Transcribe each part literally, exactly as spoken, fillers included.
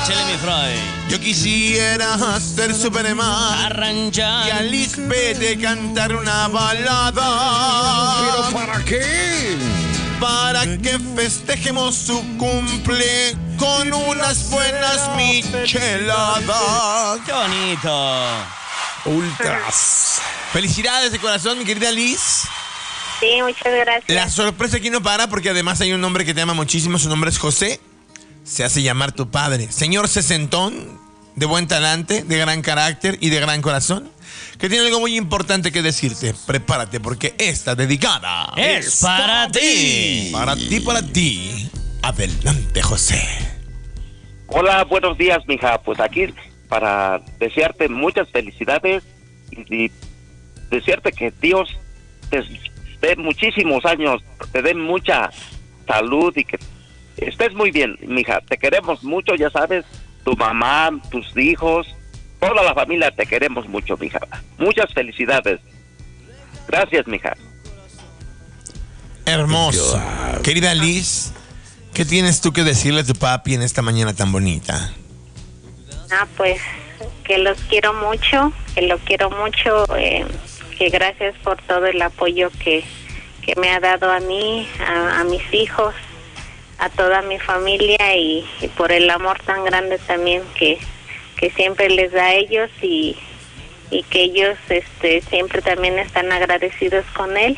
Échale, mi Fray. Yo quisiera ser Superman Arranchar. y a Lisbeth cantar una balada. ¿Pero para qué? Para que festejemos su cumple con unas buenas micheladas. Qué bonito. Ultras. Felicidades de corazón, mi querida Liz. Sí, muchas gracias. La sorpresa aquí no para porque además hay un hombre que te ama muchísimo. Su nombre es José. Se hace llamar tu padre. Señor sesentón, de buen talante, de gran carácter y de gran corazón, que tiene algo muy importante que decirte. Prepárate porque esta dedicada Es para ti. Para ti, para ti. Adelante, José. Hola, buenos días, mija. Pues aquí para desearte muchas felicidades y, y desearte que Dios te dé muchísimos años, te dé mucha salud y que estés muy bien, mija. Te queremos mucho, ya sabes, tu mamá, tus hijos, toda la familia te queremos mucho, mija. Muchas felicidades. Gracias, mija. Hermoso. Querida Liz, ¿qué tienes tú que decirle a tu papi en esta mañana tan bonita? Ah, pues que los quiero mucho, que lo quiero mucho, eh, que gracias por todo el apoyo que, que me ha dado a mí, a, a mis hijos, a toda mi familia y, y por el amor tan grande también que, que siempre les da a ellos y, y que ellos este siempre también están agradecidos con él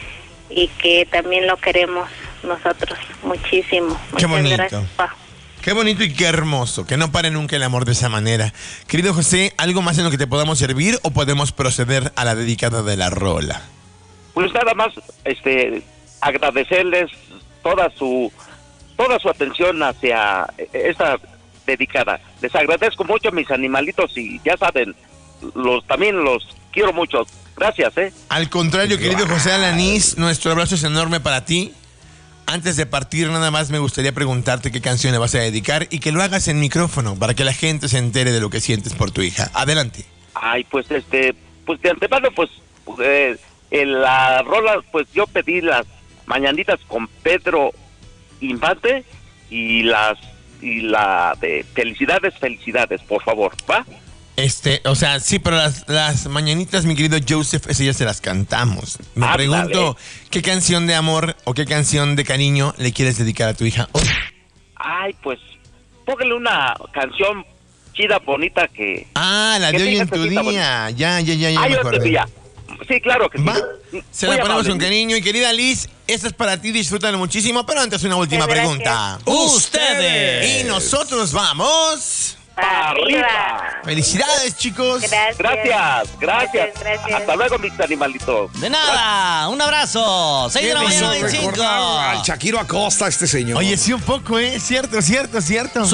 y que también lo queremos nosotros muchísimo. Qué Muchas bonito. gracias, pa. Qué bonito y qué hermoso, que no pare nunca el amor de esa manera. Querido José, ¿algo más en lo que te podamos servir o podemos proceder a la dedicada de la rola? Pues nada más, este, agradecerles toda su, toda su atención hacia esta dedicada. Les agradezco mucho a mis animalitos y ya saben, los también los quiero mucho. Gracias, ¿eh? Al contrario, querido José Alanís, nuestro abrazo es enorme para ti. Antes de partir, nada más me gustaría preguntarte qué canción le vas a dedicar y que lo hagas en micrófono para que la gente se entere de lo que sientes por tu hija. Adelante. Ay, pues este, pues de antemano, pues eh, en la rola, pues yo pedí las mañanitas con Pedro Infante y las y la de felicidades, felicidades, por favor, ¿va? Este, o sea, sí, pero las, las mañanitas, mi querido Joseph, esas ya se las cantamos. Me Ah, pregunto, dale. ¿qué canción de amor o qué canción de cariño le quieres dedicar a tu hija hoy? Ay, pues póngale una canción chida, bonita que... Ah, la ¿Qué de hoy en dices, tu Pepita? día. Ya, ya, ya, ya Ay, me yo te acordé. diría. Sí, claro que sí. ¿Va? Se Muy la ponemos amable. con cariño. Y querida Liz, esta es para ti, disfrútalo muchísimo. Pero antes una última Muchas pregunta. Ustedes. Y nosotros nos vamos. Arriba. Felicidades, chicos. Gracias. Gracias, gracias. Gracias, gracias. Hasta luego, mis animalitos. De nada, un abrazo. seis de la Qué mañana, bello. veinticinco. Recordar al Shakiro Acosta, este señor. Oye, sí, un poco, ¿eh? Cierto, cierto, cierto.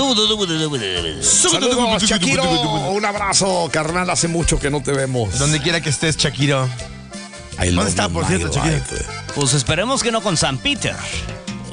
Saludos, Shakiro. Un abrazo, carnal. Hace mucho que no te vemos. Donde quiera que estés, Shakiro. I love ¿Dónde está, you, por my cierto, Shakiro? life. Pues esperemos que no con San Peter.